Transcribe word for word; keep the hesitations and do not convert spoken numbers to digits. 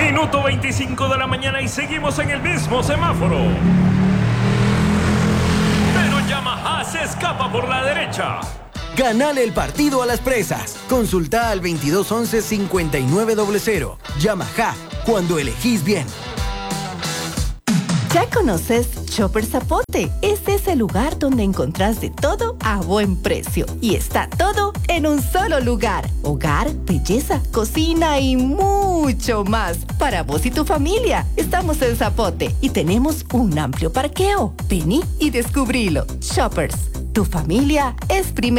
Minuto veinticinco de la mañana y seguimos en el mismo semáforo. Pero Yamaha se escapa por la derecha. Ganale el partido a las presas. Consulta al veintidós once cincuenta y nueve cero cero. Yamaha, cuando elegís bien. ¿Ya conoces Shopper Zapote? Este es el lugar donde encontrás de todo a buen precio. Y está todo en un solo lugar. Hogar, belleza, cocina y mucho más. Para vos y tu familia. Estamos en Zapote y tenemos un amplio parqueo. Vení y descubrilo. Shoppers, tu familia es primero.